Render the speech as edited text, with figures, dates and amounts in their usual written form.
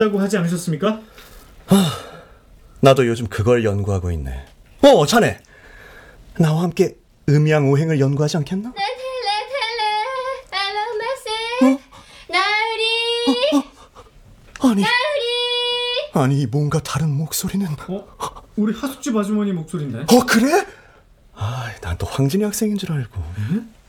라고 하지 않으셨습니까? 나도 요즘 그걸 연구하고 있네. 자네. 나와 함께 음양오행을 연구하지 않겠나? 나으리 아니 뭔가 다른 목소리는. 우리 하숙집 아주머니 목소리인데. 그래? 난 또 황진이 학생인 줄 알고.